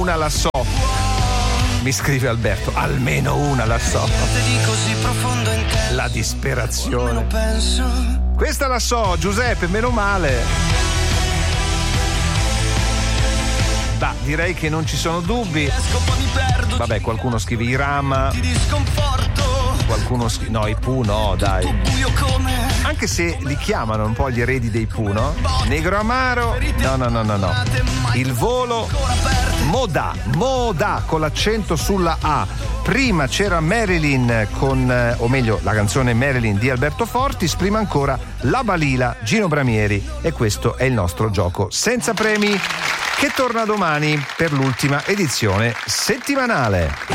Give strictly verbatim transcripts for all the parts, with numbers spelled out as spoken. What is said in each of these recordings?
una la so. Mi scrive Alberto, almeno una la so. La disperazione. Questa la so, Giuseppe, meno male. Bah, direi che non ci sono dubbi. Vabbè, qualcuno scrive Irama. Qualcuno scrive. No, i Pooh no, dai. Anche se li chiamano un po' gli eredi dei Pooh, no? Negro Amaro. No, no, no, no, no. Il Volo. Moda, Moda con l'accento sulla A. Prima c'era Marilyn con, o meglio, la canzone Marilyn di Alberto Fortis, prima ancora La Balila, Gino Bramieri, e questo è il nostro gioco senza premi che torna domani per l'ultima edizione settimanale.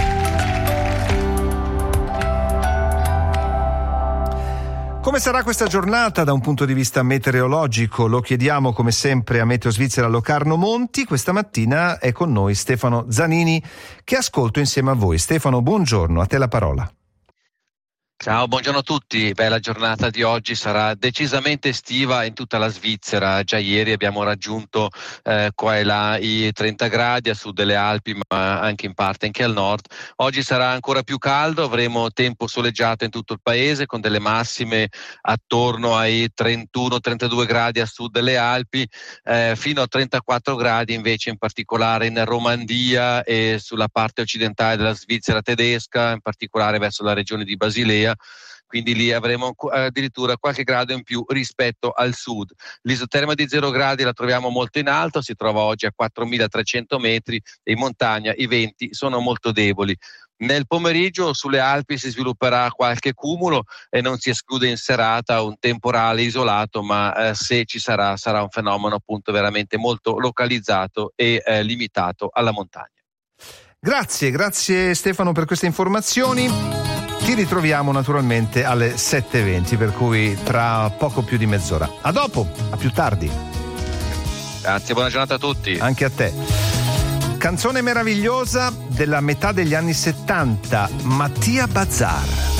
Come sarà questa giornata da un punto di vista meteorologico? Lo chiediamo come sempre a Meteo Svizzera Locarno Monti. Questa mattina è con noi Stefano Zanini, che ascolto insieme a voi. Stefano, buongiorno, a te la parola. Ciao, buongiorno a tutti. Beh, la giornata di oggi sarà decisamente estiva in tutta la Svizzera. Già ieri abbiamo raggiunto eh, qua e là i trenta gradi a sud delle Alpi, ma anche in parte anche al nord. Oggi sarà ancora più caldo, avremo tempo soleggiato in tutto il paese con delle massime attorno ai trentuno trentadue gradi a sud delle Alpi, eh, fino a trentaquattro gradi invece in particolare in Romandia e sulla parte occidentale della Svizzera tedesca, in particolare verso la regione di Basilea. Quindi lì avremo addirittura qualche grado in più rispetto al sud. L'isoterma di zero gradi la troviamo molto in alto, si trova oggi a quattromilatrecento metri e in montagna i venti sono molto deboli. Nel pomeriggio sulle Alpi si svilupperà qualche cumulo e non si esclude in serata un temporale isolato, ma eh, se ci sarà sarà un fenomeno appunto veramente molto localizzato e eh, limitato alla montagna. Grazie, grazie Stefano per queste informazioni. Ti ritroviamo naturalmente alle sette e venti, per cui tra poco più di mezz'ora. A dopo, a più tardi. Grazie, buona giornata a tutti. Anche a te. Canzone meravigliosa della metà degli anni settanta, Mattia Bazar.